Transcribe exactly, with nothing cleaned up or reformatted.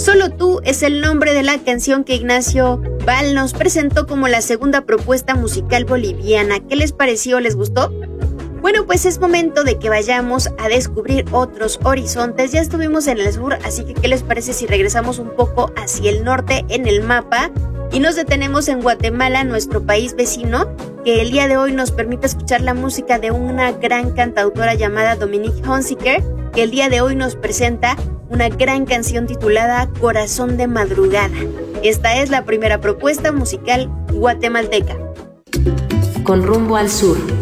Solo tú es el nombre de la canción que Ignacio Val nos presentó como la segunda propuesta musical boliviana. ¿Qué les pareció? ¿Les gustó? Bueno, pues es momento de que vayamos a descubrir otros horizontes. Ya estuvimos en el sur, así que ¿qué les parece si regresamos un poco hacia el norte en el mapa y nos detenemos en Guatemala, nuestro país vecino, que el día de hoy nos permite escuchar la música de una gran cantautora llamada Dominique Hunziker, que el día de hoy nos presenta una gran canción titulada Corazón de Madrugada. Esta es la primera propuesta musical guatemalteca. Con rumbo al sur.